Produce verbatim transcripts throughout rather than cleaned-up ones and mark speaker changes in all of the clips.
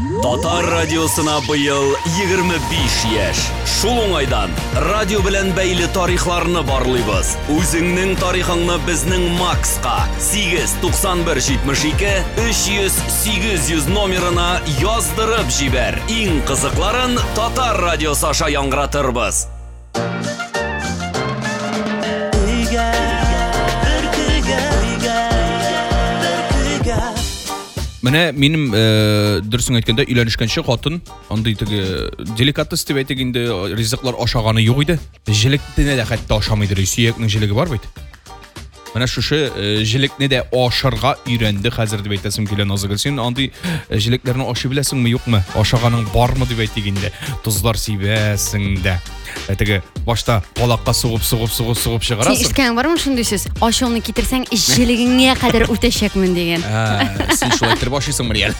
Speaker 1: Татар радиосына быел егерме биш яшь. Шул уңайдан радио белән бәйле тарихларны барлыйбыз. Үзеңнең тарихыңны безнең Макска сигез туксан бер җитмеш ике өч йөз сигез йөз номерына яздырып җибәр. Иң кызыкларын Татар радиосы аша яңгыратырбыз.
Speaker 2: Менә минем дөресен әйткәндә өйләнешкәнче хатын андый теге деликатес дип әйтгәндә ризыклар ашаганы юк иде. Җилекне дә хәтта ашамыйдыр, сөякнең җилеге бар бит. Менә шушы җилекне дә ашарга өйрәнде хәзер дип әйтәсем килә Назыгөл. Син андый җилекләрне ашый беләсеңме, юкмы? Ашаганың бармы дип әйтгәндә, тузлар сибәсең дә. Теге башта калакка сугып сугып сугып сугып чыгарасың.
Speaker 3: Син ишеткән бармы шундый сүз? Ашуыңны китерсәң, җилегеңә кадәр үтәчәкмен дигән.
Speaker 2: А, син шулай итеп ашыйсыңмы дигән.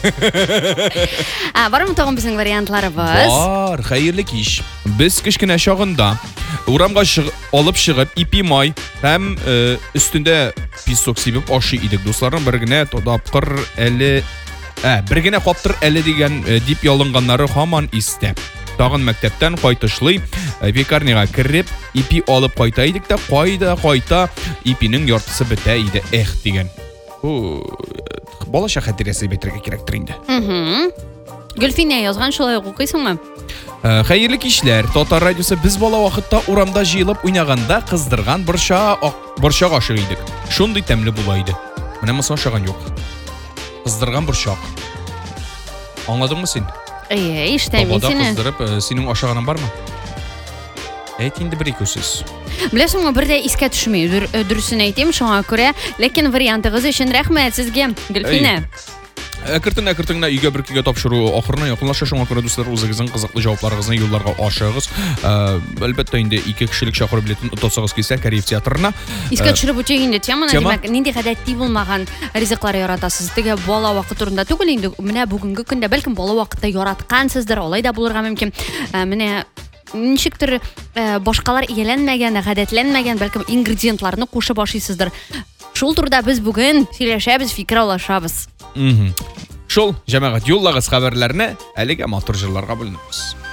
Speaker 3: А, бармы тагын безнең вариантларыбыз?
Speaker 2: Бар, хәерле кич. Без кечкенә чагында урамга алып чыгып, ипи май һәм өстендә песок сибеп ашый идек. Дусларым бер генә тапкыр әле, ә, бер генә каптыр әле дигән дип ялынганнары һаман истә. Тагын мәктәптән кайтышлый, пекарняга кирип, ипи алып кайта идек тә, кайда кайта ипинең яртысы бетә иде. Эх дигән. Бу балачак хәтирәсе бетрәгә кирәктер инде.
Speaker 3: Мм. Гөлфинә язган, шулай укыйсыңмы?
Speaker 2: Хәерле кичләр. Татар радиосы без бала вакытта урамда җыелып уйнаганда кыздырган борча борчак ашый идек. Шундый тәмле була иде. Менә мосын ашаган юк. Кыздырган борчак. Аңладыңмы син?
Speaker 3: Әйе, иштәмин
Speaker 2: сине.
Speaker 3: сине.
Speaker 2: Кыздырып, синең ашаганың бармы? Әйт инде бер ике сүз.
Speaker 3: Беләсеңме, бер дә искә төшми. Дөресен әйтим, шуңа күрә, ләкин вариантыгыз өчен рәхмәт сезгә, Гөлфинә.
Speaker 2: Әкертен әкертеңнә өйгә бер кигә тапшыру ахырына якынлаша, шуңа күрә дуслар, үзегезнең кызыклы җавапларыгызны юлларга ашыгыз. Әлбәттә инде ике кешелек чакыру билетын отасагыз килсә, Кәриев театрына.
Speaker 3: Искә төшереп үтәйек инде теманы, димәк, нинди гадәти булмаган ризыклар яратасыз. Теге бала вакыт турында түгел инде, менә бүгенге көндә бәлкем бала вакытта яраткансыздыр, алай да булырга мөмкин. Менә ничектер башкалар ияләнмәгән, гадәтләнмәгән, бәлкем ингредиентларны кушып ашыйсыздыр. Шул турда без бүген сөйләшәбез, фикер алышабыз.
Speaker 2: Шул, җәмәгать, юллагыз хәбәрләрне, әлегә матур җырларга бүленебез.